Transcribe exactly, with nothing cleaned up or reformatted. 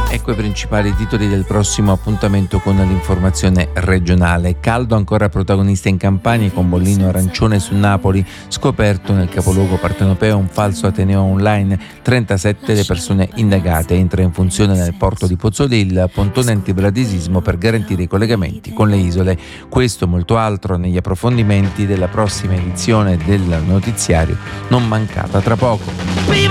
Ecco i principali titoli del prossimo appuntamento con l'informazione regionale. Caldo ancora protagonista in Campania con bollino arancione su Napoli, scoperto nel capoluogo partenopeo un falso ateneo online, trentasette le persone indagate, entra in funzione nel porto di Pozzuoli il pontone antibradisismo per garantire i collegamenti con le isole. Questo e molto altro negli approfondimenti della prossima edizione del notiziario, non mancata tra poco.